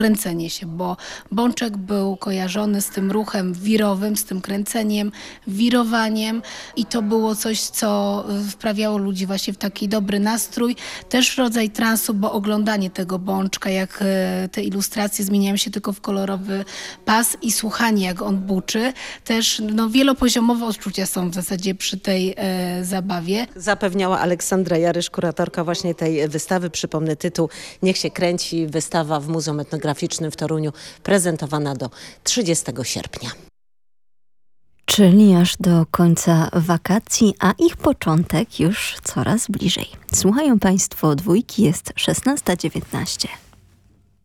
kręcenie się, bo bączek był kojarzony z tym ruchem wirowym, z tym kręceniem, wirowaniem i to było coś, co wprawiało ludzi właśnie w taki dobry nastrój. Też rodzaj transu, bo oglądanie tego bączka, jak te ilustracje zmieniają się tylko w kolorowy pas i słuchanie, jak on buczy. Też wielopoziomowe odczucia są w zasadzie przy tej zabawie. Zapewniała Aleksandra Jarysz, kuratorka właśnie tej wystawy. Przypomnę tytuł: Niech się kręci. Wystawa w Muzeum Etnograficznym w Toruniu, prezentowana do 30 sierpnia. Czyli aż do końca wakacji, a ich początek już coraz bliżej. Słuchają Państwo Dwójki, jest 16:19.